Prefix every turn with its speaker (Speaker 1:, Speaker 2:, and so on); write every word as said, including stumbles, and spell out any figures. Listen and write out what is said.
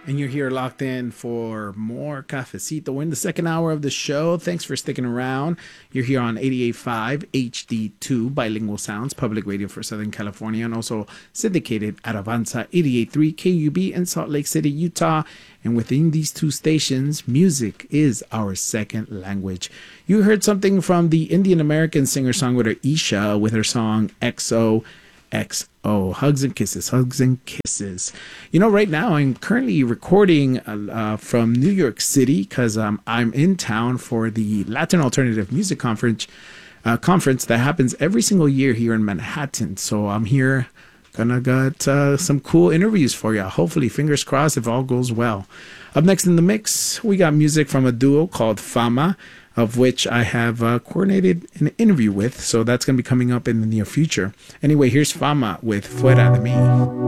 Speaker 1: And you're here locked in for more Cafecito. We're in the second hour of the show. Thanks for sticking around. You're here on eighty-eight point five H D two, Bilingual Sounds, public radio for Southern California, and also syndicated at Avanza eighty-eight point three K U B in Salt Lake City, Utah. And within these two stations, music is our second language. You heard something from the Indian American singer-songwriter Isha with her song X O X O, Hugs and Kisses, Hugs and Kisses. You know, right now I'm currently recording uh, uh, from New York City because um, I'm in town for the Latin Alternative Music Conference, uh, conference that happens every single year here in Manhattan. So I'm here, gonna get uh, some cool interviews for you. Hopefully, fingers crossed, if all goes well. Up next in the mix, we got music from a duo called Fama, of which I have uh, coordinated an interview with. So that's going to be coming up in the near future. Anyway, here's Fama with Fuera de Mí.